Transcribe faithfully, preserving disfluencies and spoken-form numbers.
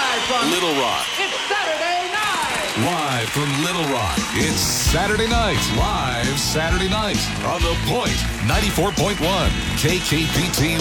Live from Little Rock. It's Saturday night. Live from Little Rock. It's Saturday night. Live Saturday night on The Point ninety-four point one K K P T